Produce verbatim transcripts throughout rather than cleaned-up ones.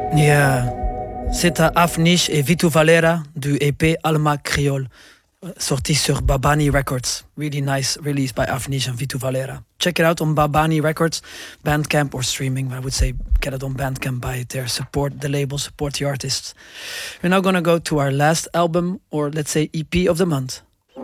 Yeah. C'est à Afnish et Vitu Valera du E P Alma Creole, sorti sur Babani Records. Really nice release by Afnish and Vitu Valera. Check it out on Babani Records, Bandcamp or streaming. I would say get it on Bandcamp, buy it there. Support the label, support the artists. We're now gonna go to our last album, or let's say E P of the month.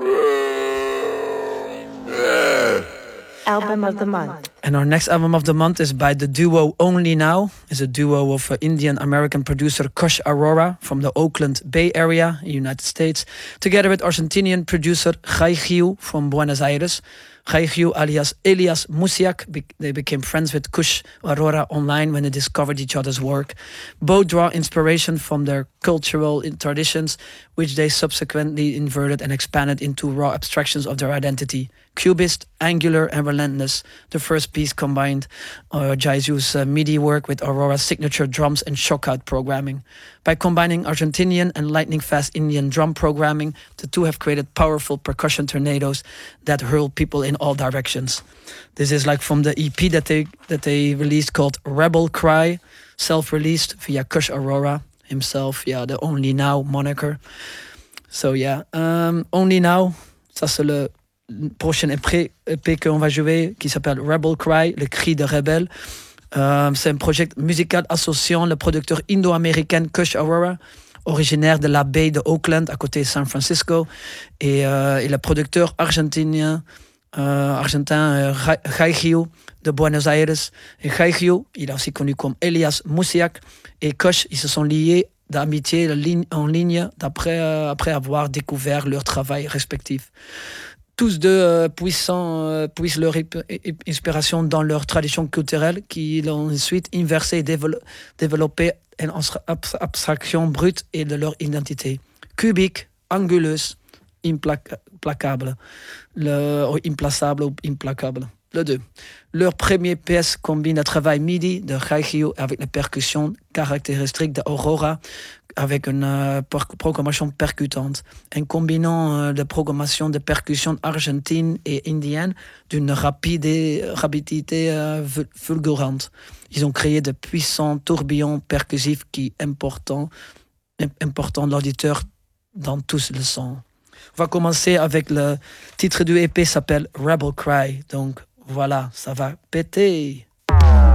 Album of the month. And our next album of the month is by the duo Only Now. It's a duo of uh, Indian-American producer Kush Aurora from the Oakland Bay Area, United States, together with Argentinian producer Jai Giu from Buenos Aires. Jai Giu alias Elias Musiak. Be- they became friends with Kush Aurora online when they discovered each other's work. Both draw inspiration from their cultural traditions, which they subsequently inverted and expanded into raw abstractions of their identity. Cubist, angular, and relentless. The first piece combined uh, Jaizu's uh, MIDI work with Aurora's signature drums and shockout programming. By combining Argentinian and lightning-fast Indian drum programming, the two have created powerful percussion tornadoes that hurl people in all directions. This is like from the E P that they that they released called Rebel Cry, self-released via Kush Aurora himself. Yeah, the Only Now moniker. So yeah, um, Only Now, ça c'est le prochain E P qu'on va jouer qui s'appelle Rebel Cry, le cri de rebelle. Euh, c'est un projet musical associant le producteur indo-américain Kush Aurora, originaire de la baie de Oakland à côté de San Francisco, et, euh, et le producteur argentinien euh, argentin euh, Jai Giu de Buenos Aires. Et Jai Giu, il est aussi connu comme Elias Musiak, et Kush, ils se sont liés d'amitié en ligne d'après, euh, après avoir découvert leur travail respectif. Tous deux euh, puissants, euh, puissent leur ip- inspiration dans leur tradition culturelle, qui l'ont ensuite inversé et dévelop- développé une abs- abstraction brute et de leur identité. Cubique, anguleuse, implac- implacable, le, ou implaçable ou implacable. Le deux. Leur première pièce combine le travail MIDI de Jai Giu avec les percussions caractéristiques d'Aurora, avec une euh, per- programmation percutante, en combinant euh, la programmation de percussions argentines et indiennes d'une rapide, rapidité euh, vul- fulgurante. Ils ont créé de puissants tourbillons percussifs qui importants important l'auditeur dans tous les sons. On va commencer avec le titre du E P, s'appelle Rebel Cry. Donc voilà, ça va péter.